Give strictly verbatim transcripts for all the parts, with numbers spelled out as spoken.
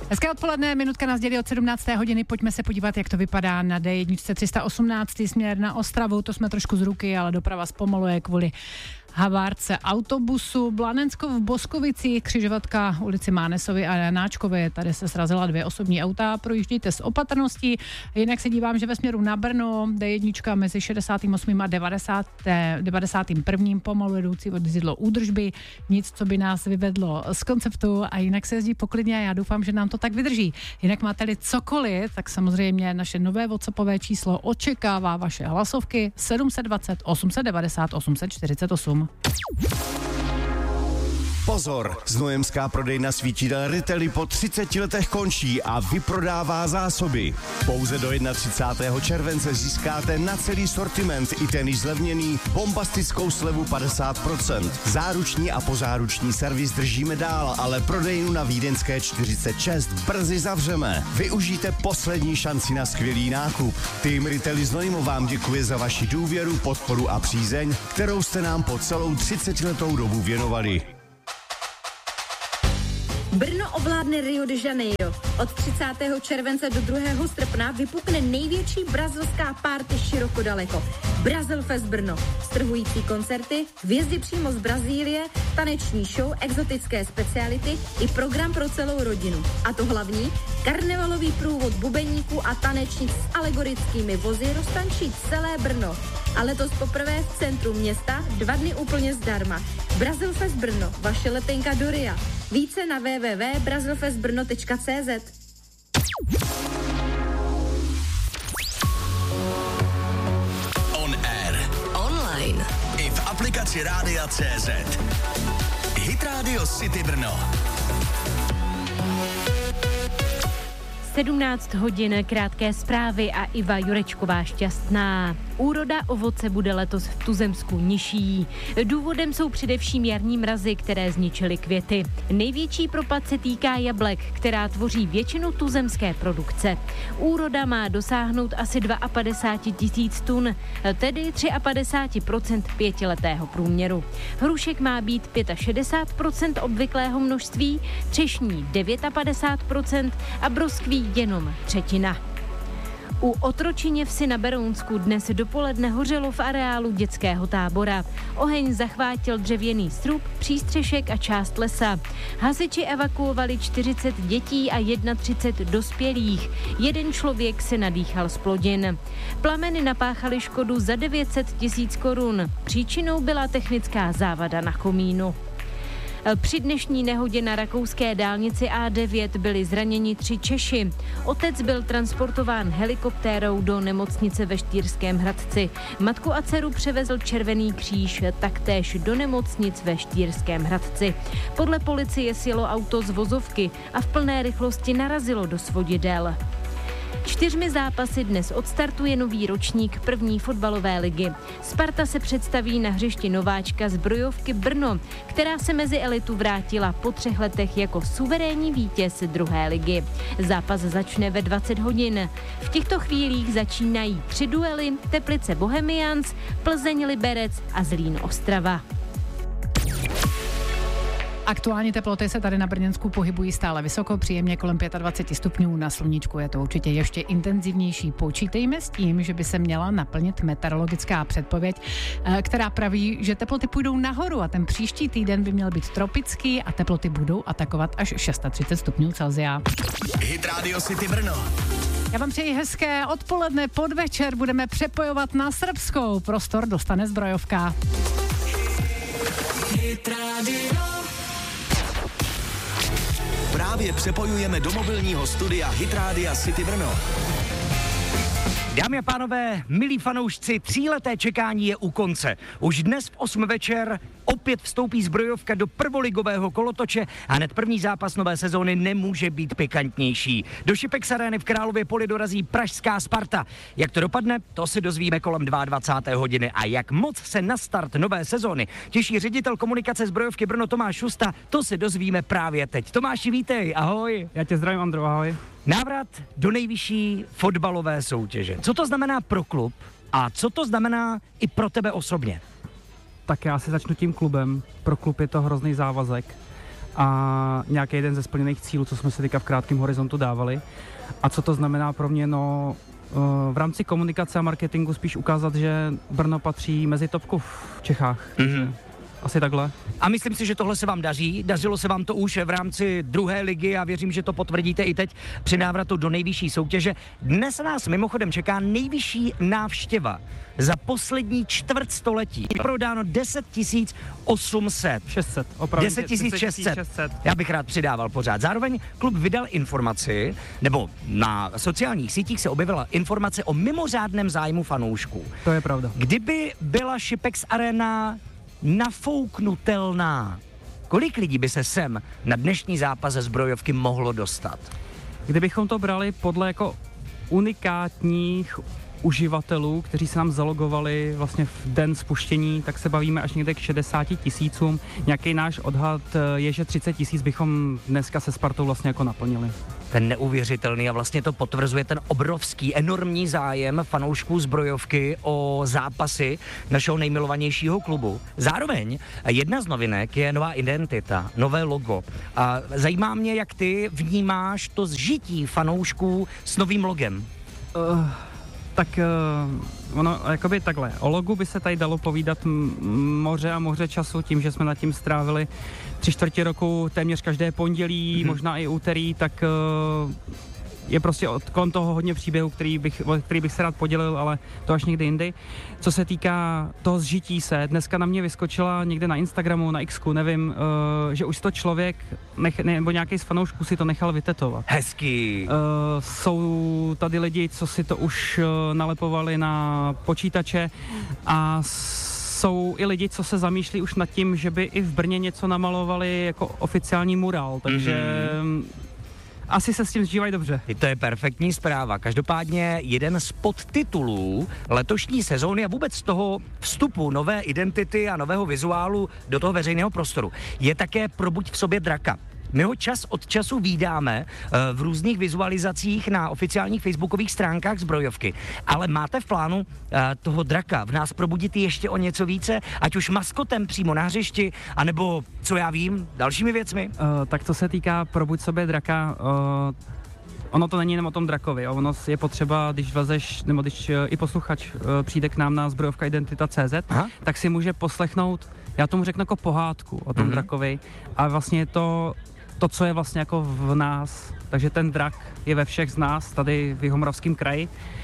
Hezké odpoledne, minutka nás dělí od sedmnácté hodiny, pojďme se podívat, jak to vypadá na D jedna tři sta osmnáct směr na Ostravu, to jsme trošku z ruky, ale doprava zpomaluje kvůli havárce autobusu. Blanensko v Boskovicích, křižovatka ulici Mánesovi a Janáčkové, tady se srazila dvě osobní auta, projíždějte s opatrností. Jinak se dívám, že ve směru na Brno D jedna mezi šedesátým osmým a devadesátým prvním pomalu jedoucí od zidlo údržby, nic, co by nás vyvedlo z konceptu, a jinak se jezdí poklidně a já doufám, že nám to tak vydrží. Jinak máte-li cokoliv, tak samozřejmě naše nové WhatsAppové číslo očekává vaše hlasovky sedm set dvacet, osm set devadesát, osm set čtyřicet osm. Pozor, znojemská prodejna svítidel Ritely po třiceti letech končí a vyprodává zásoby. Pouze do třicátého prvního července získáte na celý sortiment i ten již zlevněný bombastickou slevu padesát procent. Záruční a pozáruční servis držíme dál, ale prodejnu na Vídeňské čtyřicet šest brzy zavřeme. Využijte poslední šanci na skvělý nákup. Tým Ritely Znojmo vám děkuje za vaši důvěru, podporu a přízeň, kterou jste nám po celou třicetiletou dobu věnovali. Brno ovládne Rio de Janeiro. Od třicátého července do druhého srpna vypukne největší brazilská party široko daleko. Brazil Fest Brno. Strhující koncerty, hvězdy přímo z Brazílie, taneční show, exotické speciality i program pro celou rodinu. A to hlavní, karnevalový průvod bubeníků a tanečník s alegorickými vozy roztančí celé Brno. A letos poprvé v centru města, dva dny úplně zdarma. Brazil Fest Brno, vaše letenka do Ria. Více na w w w tečka brazil fest brno tečka c z. On air. Online. I v aplikaci Rádia C Z. Hit Radio City Brno. sedmnáct hodin, krátké zprávy a Iva Jurečková šťastná. Úroda ovoce bude letos v tuzemsku nižší. Důvodem jsou především jarní mrazy, které zničily květy. Největší propad se týká jablek, která tvoří většinu tuzemské produkce. Úroda má dosáhnout asi padesát dva tisíc tun, tedy padesát tři procent pětiletého průměru. Hrušek má být šedesát pět procent obvyklého množství, třešní padesát devět procent a broskví jenom třetina. U Otročině vsi na Berounsku dnes dopoledne hořelo v areálu dětského tábora. Oheň zachvátil dřevěný srub, přístřešek a část lesa. Hasiči evakuovali čtyřicet dětí a třicet jedna dospělých. Jeden člověk se nadýchal z plodin. Plameny napáchaly škodu za devět set tisíc korun. Příčinou byla technická závada na komínu. Při dnešní nehodě na rakouské dálnici A devět byli zraněni tři Češi. Otec byl transportován helikoptérou do nemocnice ve Štýrském Hradci. Matku a dceru převezl Červený kříž taktéž do nemocnic ve Štýrském Hradci. Podle policie sjelo auto z vozovky a v plné rychlosti narazilo do svodidel. Čtyřmi zápasy dnes odstartuje nový ročník první fotbalové ligy. Sparta se představí na hřišti nováčka Zbrojovky Brno, která se mezi elitu vrátila po třech letech jako suverénní vítěz druhé ligy. Zápas začne ve dvacet hodin. V těchto chvílích začínají tři duely: Teplice Bohemians, Plzeň Liberec a Zlín Ostrava. Aktuální teploty se tady na Brněnsku pohybují stále vysoko, příjemně kolem dvacet pět stupňů, na sluníčku je to určitě ještě intenzivnější. Počítejme s tím, že by se měla naplnit meteorologická předpověď, která praví, že teploty půjdou nahoru a ten příští týden by měl být tropický a teploty budou atakovat až třicet šest stupňů Celsia. Hit Radio City Brno. Já vám přeji hezké odpoledne, podvečer budeme přepojovat na srbskou. Prostor dostane Zbrojovka. Hit Radio. Právě přepojujeme do mobilního studia Hit Rádia City Brno. Dámy a pánové, milí fanoušci, tříleté čekání je u konce. Už dnes v osm večer opět vstoupí Zbrojovka do prvoligového kolotoče a hned první zápas nové sezóny nemůže být pikantnější. Do Šipex Arény v Králově Poli dorazí pražská Sparta. Jak to dopadne, to se dozvíme kolem dvacáté druhé hodiny. A jak moc se na start nové sezóny těší ředitel komunikace Zbrojovky Brno Tomáš Šusta, to se dozvíme právě teď. Tomáši, vítej, ahoj. Já tě zdravím, Andro, ahoj. Návrat do nejvyšší fotbalové soutěže. Co to znamená pro klub a co to znamená i pro tebe osobně? Tak já si začnu tím klubem. Pro klub je to hrozný závazek. a nějaký jeden ze splněných cílů, co jsme si teďka v krátkém horizontu dávali. A co to znamená pro mě, no v rámci komunikace a marketingu spíš ukázat, že Brno patří mezi topku v Čechách. Mm-hmm. Asi takhle. A myslím si, že tohle se vám daří. Dařilo se vám to už v rámci druhé ligy a věřím, že to potvrdíte i teď při návratu do nejvyšší soutěže. Dnes nás mimochodem čeká nejvyšší návštěva za poslední čtvrt století. Prodáno deset tisíc osm set. šest set, opravdu. deset tisíc šest set. Já bych rád přidával pořád. Zároveň klub vydal informaci, nebo na sociálních sítích se objevila informace o mimořádném zájmu fanoušků. To je pravda. Kdyby byla Šipex Arena nafouknutelná, kolik lidí by se sem na dnešní zápas ze Zbrojovky mohlo dostat? Kdybychom to brali podle jako unikátních uživatelů, kteří se nám zalogovali vlastně v den spuštění, tak se bavíme až někde k šedesáti tisícům. Nějaký náš odhad je, že třicet tisíc bychom dneska se Spartou vlastně jako naplnili. Ten neuvěřitelný a vlastně to potvrzuje ten obrovský, enormní zájem fanoušků Zbrojovky o zápasy našeho nejmilovanějšího klubu. Zároveň jedna z novinek je nová identita, nové logo. A zajímá mě, jak ty vnímáš to zžití fanoušků s novým logem. Uh... Tak uh, ono, jakoby takhle, o logu by se tady dalo povídat m- moře a moře času tím, že jsme nad tím strávili tři čtvrtě roku téměř každé pondělí, mm-hmm. možná i úterý, tak uh, je prostě od kolem toho hodně příběhů, který bych, který bych se rád podělil, ale to až někdy jindy. Co se týká toho zžití se, dneska na mě vyskočila někde na Instagramu, na Xku, nevím, uh, že už to člověk, nech, nebo nějaký z fanoušků si to nechal vytetovat. Hezký. Uh, jsou tady lidi, co si to už uh, nalepovali na počítače a jsou i lidi, co se zamýšlí už nad tím, že by i v Brně něco namalovali jako oficiální mural, takže mm-hmm. asi se s tím zžívají dobře. I to je perfektní zpráva. Každopádně jeden z podtitulů letošní sezóny a vůbec z toho vstupu nové identity a nového vizuálu do toho veřejného prostoru je také Probuď v sobě draka. My ho čas od času vídáme uh, v různých vizualizacích na oficiálních facebookových stránkách Zbrojovky, ale máte v plánu uh, toho draka v nás probudit ještě o něco více, ať už maskotem přímo na hřišti, anebo, co já vím, dalšími věcmi? Uh, tak co se týká Probuď sobě draka, uh, ono to není jenom o tom drakovi, jo. Ono je potřeba, když vlezeš, nebo když uh, i posluchač uh, přijde k nám na zbrojovka identita tečka cé zet, Aha. tak si může poslechnout, já tomu řeknu jako pohádku o tom mm-hmm. drakovi a vlastně je to to, co je vlastně jako v nás. Takže ten drak je ve všech z nás, tady v Jihomoravském kraji.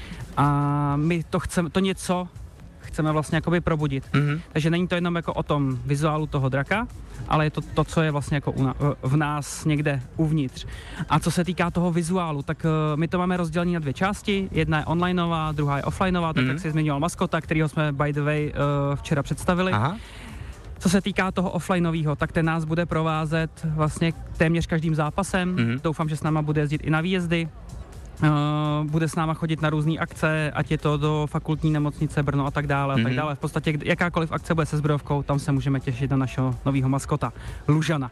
A my to chceme, to něco chceme vlastně jakoby probudit. Mm-hmm. Takže není to jenom jako o tom vizuálu toho draka, ale je to to, co je vlastně jako u na, v nás někde uvnitř. A co se týká toho vizuálu, tak uh, my to máme rozdělené na dvě části. Jedna je onlineová, druhá je offlineová, tak mm-hmm. jak si zmiňoval maskota, kterýho jsme by the way uh, včera představili. Aha. Co se týká toho offlineového, tak ten nás bude provázet vlastně téměř každým zápasem. Mm-hmm. Doufám, že s náma bude jezdit i na výjezdy. Uh, bude s náma chodit na různé akce, ať je to do fakultní nemocnice Brno a tak dále mm-hmm. a tak dále. V podstatě jakákoliv akce bude se Zbrojovkou, tam se můžeme těšit na našeho nového maskota, Lužana.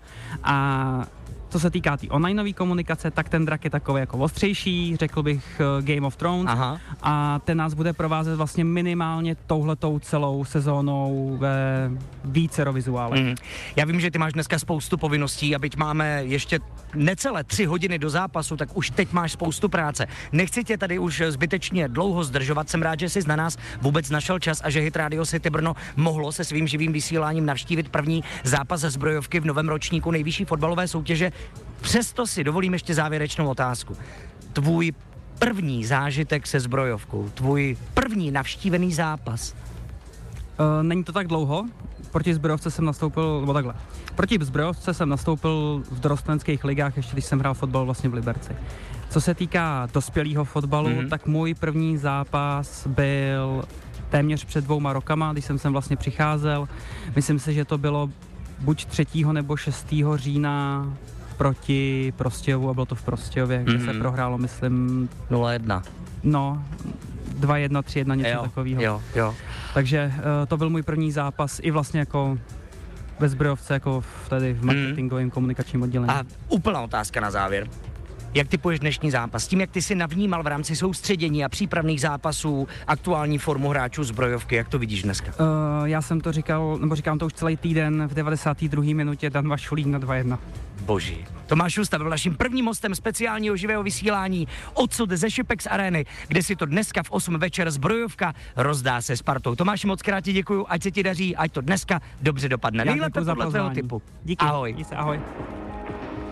A co se týká té tý onlineové komunikace, tak ten drak je takový jako ostřejší, řekl bych uh, Game of Thrones. Aha. A ten nás bude provázet vlastně minimálně touhletou celou sezónou ve vícero vizuálech. Mm. Já vím, že ty máš dneska spoustu povinností a byť máme ještě necelé tři hodiny do zápasu, tak už teď máš spoustu práce. Nechci tě tady už zbytečně dlouho zdržovat, jsem rád, že jsi na nás vůbec našel čas a že Hit Radio City Brno mohlo se svým živým vysíláním navštívit první zápas ze Zbrojovky v novém ročníku nejvyšší fotbalové soutěže. Přesto si dovolím ještě závěrečnou otázku. Tvůj první zážitek se Zbrojovkou, tvůj první navštívený zápas? Uh, není to tak dlouho. Proti Zbrojovce jsem nastoupil, nebo takhle. Proti Zbrojovce jsem nastoupil v dorostenských ligách, ještě když jsem hrál fotbal vlastně v Liberci. Co se týká dospělého fotbalu, mm-hmm. tak můj první zápas byl téměř před dvouma rokama, když jsem sem vlastně přicházel. Myslím si, že to bylo buď třetího nebo šestého října proti Prostějovu a bylo to v Prostějově, kde mm-hmm. se prohrálo, myslím... nula jedna. No, dva jedna, tři jedna, něco jo, takového. Jo, jo. Takže uh, to byl můj první zápas i vlastně jako ve Zbrojovce, jako v, tady v marketingovém mm. komunikačním oddělení. A úplná otázka na závěr. Jak typuješ dnešní zápas? Tím, jak ty si navnímal v rámci soustředění a přípravných zápasů aktuální formu hráčů Zbrojovky, jak to vidíš dneska? Uh, já jsem to říkal, nebo říkám to už celý týden, v devadesáté druhé minutě Dan Vašulík na dva jedna. Boží. Tomáš Šusta byl naším prvním hostem speciálního živého vysílání odsud ze Šipex Areny, kde si to dneska v osm večer Zbrojovka rozdá se Spartou. Tomáši, moc krát ti děkuju, ať se ti daří, ať to dneska dobře dopadne. Nejlépe podle tvého typu. Díky. Ahoj. Díky, ahoj.